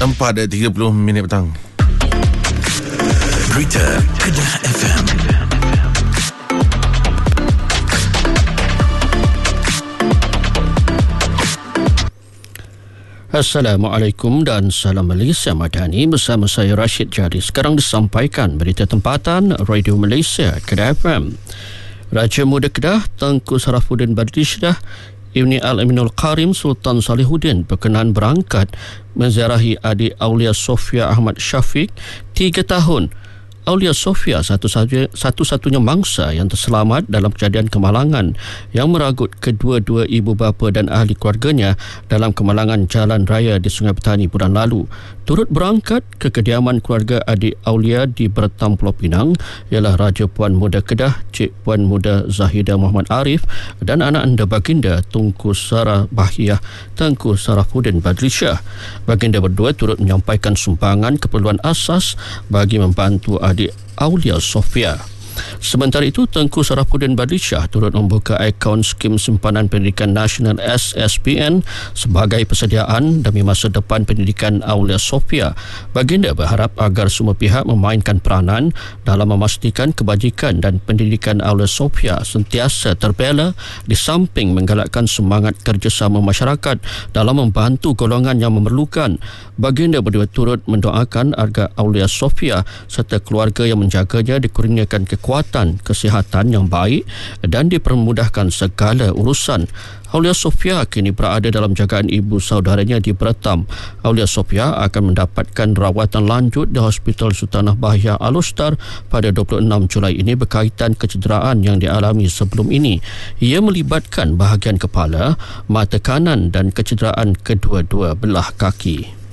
4:30 petang. Berita Kedah FM. Assalamualaikum dan salam Malaysia Madani, bersama saya Rashid Jadi. Sekarang disampaikan berita tempatan Radio Malaysia Kedah FM. Raja Muda Kedah Tengku Sarafuddin Badrishah Ibni Al-Aminul Karim Sultan Salihuddin berkenan berangkat menziarahi adik Aulia Sofia Ahmad Syafiq 3 tahun. Aulia Sofia satu-satunya mangsa yang terselamat dalam kejadian kemalangan yang meragut kedua-dua ibu bapa dan ahli keluarganya dalam kemalangan jalan raya di Sungai Petani bulan lalu. Turut berangkat ke kediaman keluarga adik Aulia di Bertam, Pulau Pinang ialah Raja Puan Muda Kedah Cik Puan Muda Zahidah Muhammad Arif dan anak anda baginda Tunku Sara Bahiyah Tengku Sarafuddin Badrishah. Baginda berdua turut menyampaikan sumbangan keperluan asas bagi membantu adik Aulia Sofia. Sementara itu, Tengku Sarafuddin Badrishah turut membuka akaun skim simpanan pendidikan nasional SSPN sebagai persediaan demi masa depan pendidikan Aulia Sofia. Baginda berharap agar semua pihak memainkan peranan dalam memastikan kebajikan dan pendidikan Aulia Sofia sentiasa terbela di samping menggalakkan semangat kerjasama masyarakat dalam membantu golongan yang memerlukan. Baginda berdua turut mendoakan agar Aulia Sofia serta keluarga yang menjaganya dikurniakan kekuatan kesihatan yang baik dan dipermudahkan segala urusan. Aulia Sofia kini berada dalam jagaan ibu saudaranya di Bertam. Aulia Sofia akan mendapatkan rawatan lanjut di Hospital Sultanah Bahiyah Al-Ustar pada 26 Julai ini berkaitan kecederaan yang dialami sebelum ini. Ia melibatkan bahagian kepala, mata kanan dan kecederaan kedua-dua belah kaki.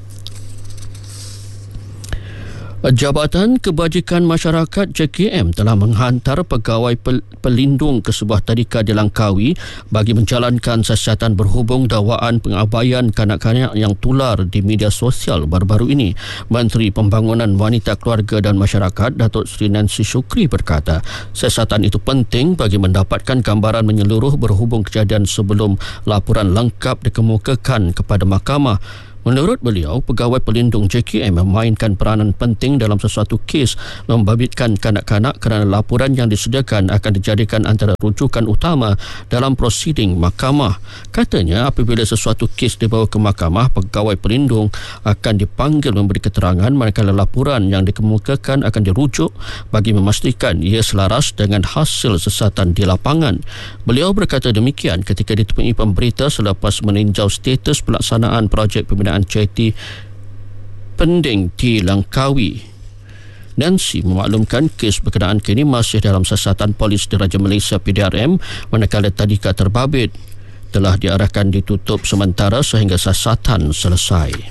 Jabatan Kebajikan Masyarakat JKM telah menghantar pegawai pelindung ke sebuah tadika di Langkawi bagi menjalankan siasatan berhubung dakwaan pengabaian kanak-kanak yang tular di media sosial baru-baru ini. Menteri Pembangunan Wanita Keluarga dan Masyarakat Datuk Seri Nancy Shukri berkata, siasatan itu penting bagi mendapatkan gambaran menyeluruh berhubung kejadian sebelum laporan lengkap dikemukakan kepada mahkamah. Menurut beliau, pegawai pelindung JKM memainkan peranan penting dalam sesuatu kes membabitkan kanak-kanak kerana laporan yang disediakan akan dijadikan antara rujukan utama dalam prosiding mahkamah. Katanya, apabila sesuatu kes dibawa ke mahkamah, pegawai pelindung akan dipanggil memberi keterangan manakala laporan yang dikemukakan akan dirujuk bagi memastikan ia selaras dengan hasil siasatan di lapangan. Beliau berkata demikian ketika ditemui pemberita selepas meninjau status pelaksanaan projek pembinaan JT Pending di Langkawi. Nancy memaklumkan kes berkenaan kini masih dalam siasatan polis Diraja Malaysia PDRM manakala tadika terbabit telah diarahkan ditutup sementara sehingga siasatan selesai.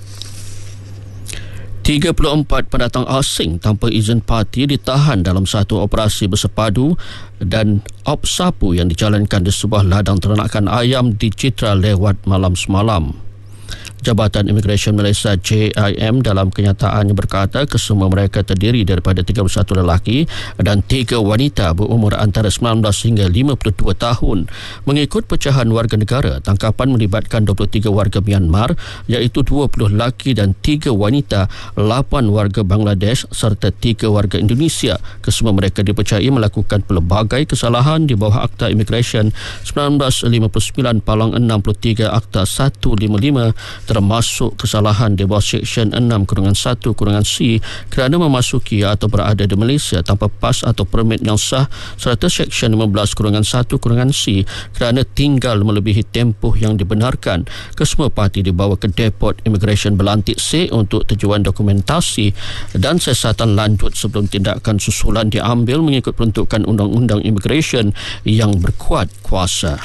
34 pendatang asing tanpa izin parti ditahan dalam satu operasi bersepadu dan op-sapu yang dijalankan di sebuah ladang ternakan ayam di Citra lewat malam semalam. Jabatan Imigresen Malaysia JIM dalam kenyataannya berkata kesemua mereka terdiri daripada 31 lelaki dan 3 wanita berumur antara 19 hingga 52 tahun. Mengikut pecahan warga negara, tangkapan melibatkan 23 warga Myanmar iaitu 20 lelaki dan 3 wanita, 8 warga Bangladesh serta 3 warga Indonesia. Kesemua mereka dipercayai melakukan pelbagai kesalahan di bawah Akta Imigresen 1959 Palang 63 Akta 155 termasuk kesalahan di bawah Seksyen 6-1-C kerana memasuki atau berada di Malaysia tanpa pas atau permit yang sah serta Seksyen 15-1-C kerana tinggal melebihi tempoh yang dibenarkan. Kesemua parti dibawa ke Depot Imigresen Belantik C untuk tujuan dokumentasi dan siasatan lanjut sebelum tindakan susulan diambil mengikut peruntukan Undang-Undang Imigresen yang berkuat kuasa.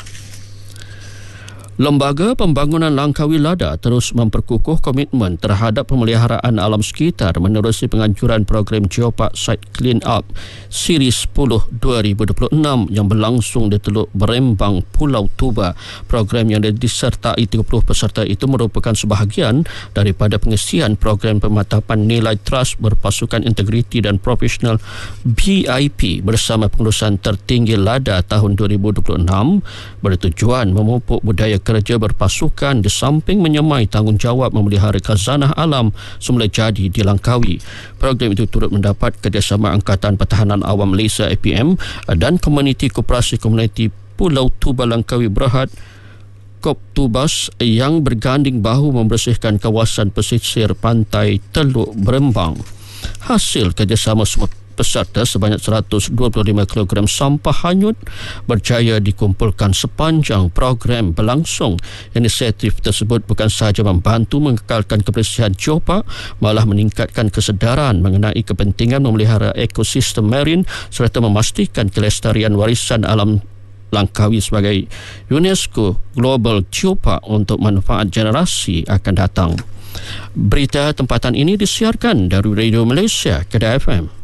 Lembaga Pembangunan Langkawi Lada terus memperkukuh komitmen terhadap pemeliharaan alam sekitar menerusi penganjuran program Geopark Site Clean Up Series 10 2026 yang berlangsung di Teluk Berembang, Pulau Tuba. Program yang disertai 30 peserta itu merupakan sebahagian daripada pengisian program pemantapan nilai trust berpasukan integriti dan profesional BIP bersama pengurusan tertinggi Lada tahun 2026 bertujuan memupuk budaya bekerja berpasukan di samping menyemai tanggungjawab memelihara khazanah alam semula jadi di Langkawi. Program itu turut mendapat kerjasama Angkatan Pertahanan Awam Malaysia APM dan Komuniti Koperasi Komuniti Pulau Tuba Langkawi Berhad Koptubas yang berganding bahu membersihkan kawasan pesisir pantai Teluk Berembang. Hasil kerjasama semua peserta sebanyak 125 kg sampah hanyut berjaya dikumpulkan sepanjang program berlangsung. Inisiatif tersebut bukan sahaja membantu mengekalkan kebersihan Johor Bahru, malah meningkatkan kesedaran mengenai kepentingan memelihara ekosistem marin serta memastikan kelestarian warisan alam Langkawi sebagai UNESCO Global Geopark untuk manfaat generasi akan datang. Berita tempatan ini disiarkan dari Radio Malaysia, Kedah FM.